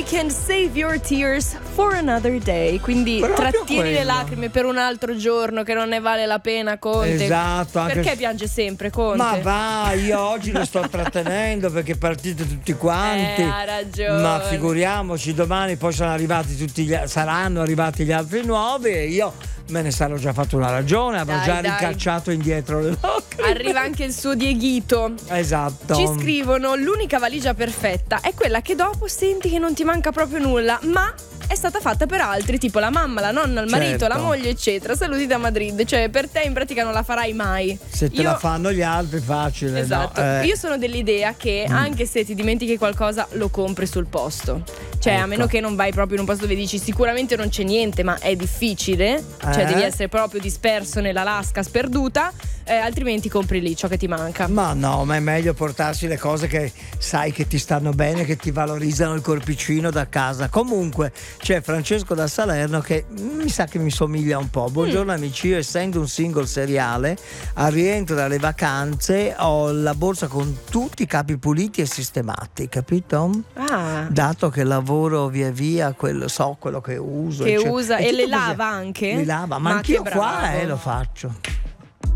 We can save your tears for another day. Quindi Proprio trattieni le quello. lacrime per un altro giorno, che non ne vale la pena, Conte. Esatto, anche Perché se- piange sempre, Conte? Ma va, io oggi lo sto trattenendo perché partite tutti quanti. Ha ragione. Ma figuriamoci, domani poi saranno arrivati gli altri nuovi e io me ne sarò già fatto una ragione, avrò Dai, già dai. ricacciato indietro le lacrime. Arriva anche il suo Dieghito. Esatto. Ci scrivono: l'unica valigia perfetta è quella che dopo senti che non ti manca proprio nulla, ma è stata fatta per altri, tipo la mamma, la nonna, il marito, Certo. la moglie, eccetera. Saluti da Madrid. Cioè, per te in pratica non la farai mai. Se te la fanno gli altri, facile. Esatto. No? Io sono dell'idea che anche se ti dimentichi qualcosa, lo compri sul posto. Cioè, a Ecco. meno che non vai proprio in un posto dove dici sicuramente non c'è niente, ma è difficile. Cioè, devi essere proprio disperso nell'Alaska sperduta. Altrimenti compri lì ciò che ti manca. Ma no, ma è meglio portarsi le cose che sai che ti stanno bene, che ti valorizzano il corpicino da casa. Comunque c'è Francesco da Salerno che mi sa che mi somiglia un po'. Buongiorno amici, io essendo un single seriale, al rientro dalle vacanze ho la borsa con tutti i capi puliti e sistemati, capito? Ah. Dato che lavoro via via, quello che uso. Che eccetera. usa È e tutto le così. lava anche? Li lava, ma che anch'io bravo. qua lo faccio.